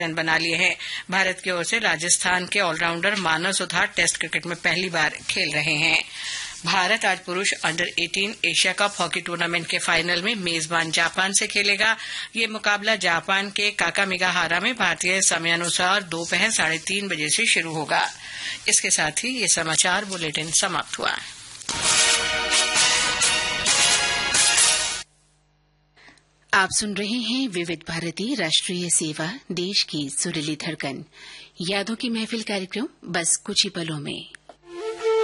Run बना लिए हैं। भारत की ओर से राजस्थान के ऑलराउंडर मानव सुधार टेस्ट क्रिकेट में पहली बार खेल रहे हैं। भारत आज पुरुष under 18 Asia cup hockey tournament के फाइनल में मेजबान जापान से खेलेगा। ये मुकाबला जापान के काकामिगाहारा में भारतीय समयानुसार दोपहर 3:30 बजे से शुरू होगा। इसके साथ ही ये समाचार बुलेटिन समाप्त हुआ। आप सुन रहे हैं विविध भारती राष्ट्रीय सेवा, देश की सुरीली धड़कन। यादों की महफिल कार्यक्रम बस कुछ ही पलों में।